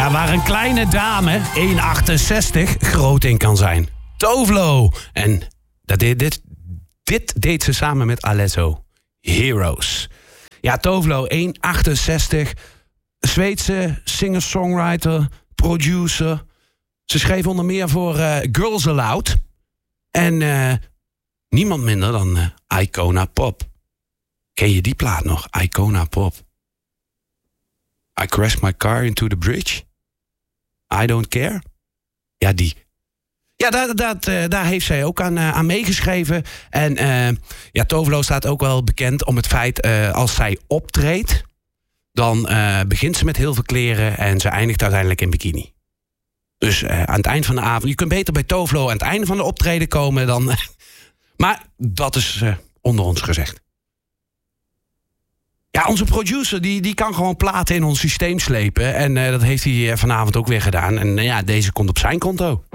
Ja, waar een kleine dame, 1,68, groot in kan zijn. Tovlo. En dit deed ze samen met Alesso. Heroes. Ja, Tovlo, 1,68. Zweedse singer-songwriter, producer. Ze schreef onder meer voor Girls Aloud. En niemand minder dan Icona Pop. Ken je die plaat nog? Icona Pop. I crashed my car into the bridge. I don't care. Ja, die. Ja, daar heeft zij ook aan meegeschreven. En Tovlo staat ook wel bekend om het feit... als zij optreedt... dan begint ze met heel veel kleren... en ze eindigt uiteindelijk in bikini. Dus aan het eind van de avond... je kunt beter bij Tovlo aan het einde van de optreden komen dan... maar dat is onder ons gezegd. Ja, onze producer die kan gewoon platen in ons systeem slepen. En dat heeft hij vanavond ook weer gedaan. En deze komt op zijn konto.